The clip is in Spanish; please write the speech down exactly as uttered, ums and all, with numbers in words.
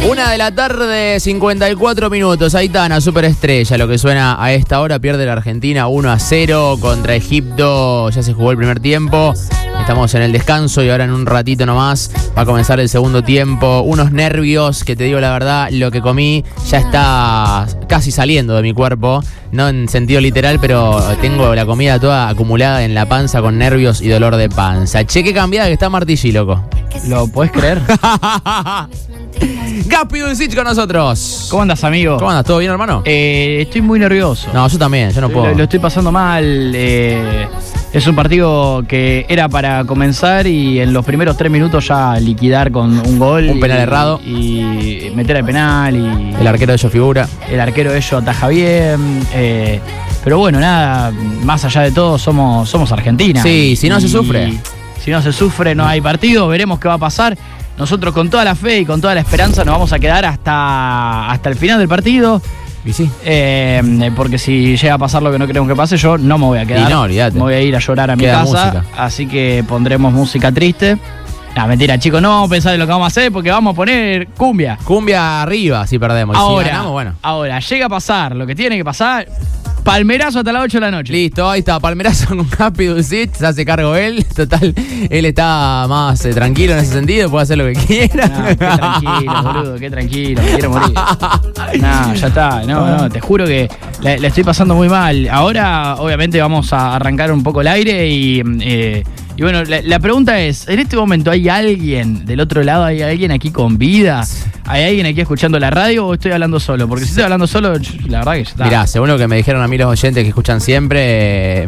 Una de la tarde, cincuenta y cuatro minutos. Aitana, superestrella. Lo que suena a esta hora, pierde la Argentina uno a cero contra Egipto. Ya se jugó el primer tiempo. Estamos en el descanso y ahora en un ratito nomás va a comenzar el segundo tiempo. Unos nervios que, te digo la verdad, lo que comí ya está casi saliendo de mi cuerpo. No en sentido literal, pero tengo la comida toda acumulada en la panza con nervios y dolor de panza. Che, qué cambiada que está Martilli, loco. ¿Lo podés creer? Gaspi Dulcich con nosotros. ¿Cómo andas, amigo? ¿Cómo andas? ¿Todo bien, hermano? Eh, estoy muy nervioso. No, yo también, yo no puedo. Lo, lo estoy pasando mal. Eh, es un partido que era para comenzar y en los primeros tres minutos ya liquidar con un gol. Un penal y, errado. Y meter el penal. Y el arquero de ellos figura. El arquero de ellos ataja bien. Eh, pero bueno, nada, más allá de todo, somos, somos Argentina. Sí, si no y, se sufre. Si no se sufre, no hay partido. Veremos qué va a pasar. Nosotros con toda la fe y con toda la esperanza nos vamos a quedar hasta, hasta el final del partido. Y sí. Eh, porque si llega a pasar lo que no queremos que pase, yo no me voy a quedar. Y no, olvídate. Me voy a ir a llorar a mi Queda casa. música. Así que pondremos música triste. No, mentira, chicos, no vamos a pensar en lo que vamos a hacer porque vamos a poner cumbia. Cumbia arriba si perdemos. Y Ahora, si ganamos, bueno. ahora, llega a pasar lo que tiene que pasar. Palmerazo hasta las ocho de la noche. Listo, ahí está, palmerazo con Gaspi Dulcich, se hace cargo él. Total, él está más eh, tranquilo en ese sentido, puede hacer lo que quiera. No, qué tranquilo, boludo, qué tranquilo, me quiero morir. No, ya está, no, no, te juro que la, la estoy pasando muy mal. Ahora, obviamente, vamos a arrancar un poco el aire y... Eh, Y bueno, la, la pregunta es, ¿en este momento hay alguien del otro lado, hay alguien aquí con vida? ¿Hay alguien aquí escuchando la radio o estoy hablando solo? Porque si estoy hablando solo, la verdad que ya está. Mirá, según lo que me dijeron a mí los oyentes que escuchan siempre,